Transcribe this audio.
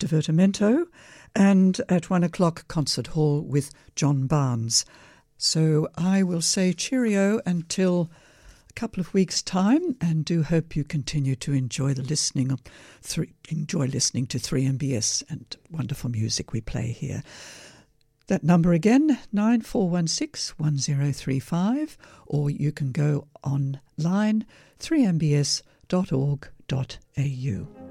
Divertimento, and at 1 o'clock Concert Hall with John Barnes. So I will say cheerio until a couple of weeks' time, and do hope you continue to enjoy listening to 3MBS and wonderful music we play here. That number again, 9416-1035, or you can go online 3mbs.org.au.